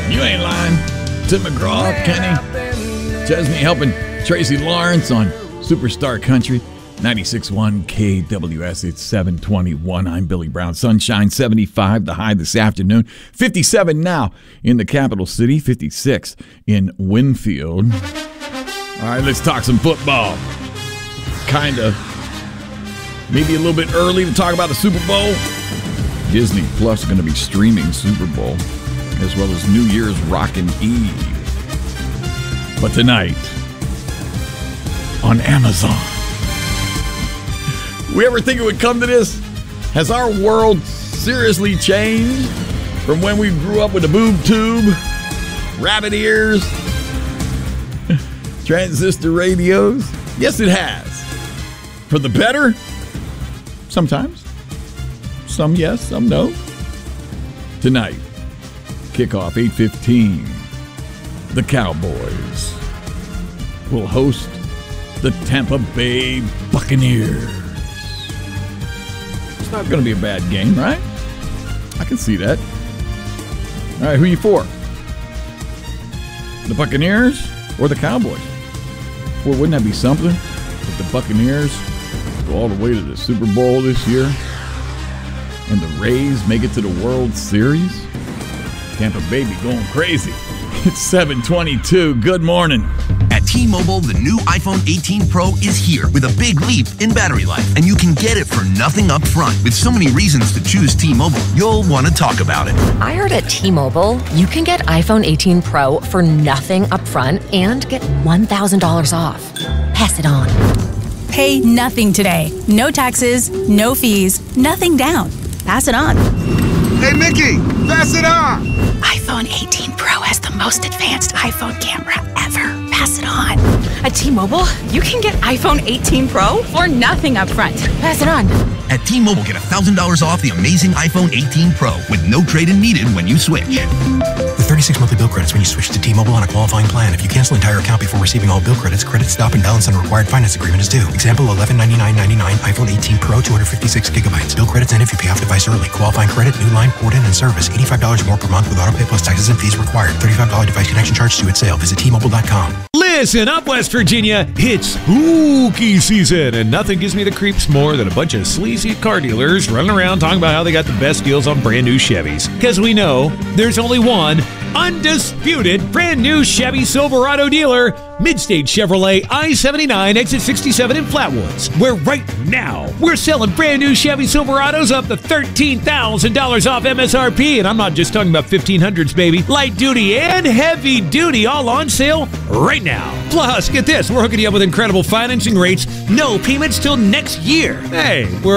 You ain't lying. Tim McGraw, Kenny Chesney helping Tracy Lawrence on Superstar Country. 96.1 KWS, it's 7:21. I'm Billy Brown. Sunshine 75, the high this afternoon. 57 now in the capital city, 56 in Winfield. All right, let's talk some football. Kind of. Maybe a little bit early to talk about the Super Bowl. Disney Plus is going to be streaming Super Bowl, as well as New Year's Rockin' Eve. But tonight, on Amazon. We ever think it would come to this? Has our world seriously changed from when we grew up with a boob tube, rabbit ears, transistor radios? Yes, it has. For the better? Sometimes. Some yes, some no. Tonight, kickoff 8:15. The Cowboys will host the Tampa Bay Buccaneers. It's not going to be a bad game, right? I can see that. All right, who you for? The Buccaneers or the Cowboys? Well, wouldn't that be something if the Buccaneers go all the way to the Super Bowl this year and the Rays make it to the World Series? Tampa Bay be going crazy. It's 7:22. Good morning. At T-Mobile, the new iPhone 18 Pro is here with a big leap in battery life, and you can get it for nothing up front. With so many reasons to choose T-Mobile, you'll want to talk about it. I heard at T-Mobile, you can get iPhone 18 Pro for nothing up front and get $1,000 off. Pass it on. Pay nothing today. No taxes, no fees, nothing down. Pass it on. Hey, Mickey, pass it on. iPhone 18 Pro has the most advanced iPhone camera ever. Pass it on. At T-Mobile, you can get iPhone 18 Pro for nothing up front. Pass it on. At T-Mobile, get $1,000 off the amazing iPhone 18 Pro with no trade-in needed when you switch. With 36 monthly bill credits when you switch to T-Mobile on a qualifying plan. If you cancel an entire account before receiving all bill credits, credit stop and balance on a required finance agreement is due. Example, $1199.99 iPhone 18 Pro, 256 gigabytes. Bill credits end if you pay off device early. Qualifying credit, new line, port in, and service. $85 more per month with auto pay plus taxes and fees required. $35 device connection charge due at sale. Visit T-Mobile.com. Listen up, West Virginia. It's spooky season, and nothing gives me the creeps more than a bunch of sleazy car dealers running around talking about how they got the best deals on brand new Chevys. Because we know there's only one undisputed brand new Chevy Silverado dealer, Midstate Chevrolet I-79 exit 67 in Flatwoods, where right now we're selling brand new Chevy Silverados up to $13,000 off MSRP, and I'm not just talking about 1500s, baby. Light duty and heavy duty all on sale right now. Plus, get this, we're hooking you up with incredible financing rates, no payments till next year. Hey, we're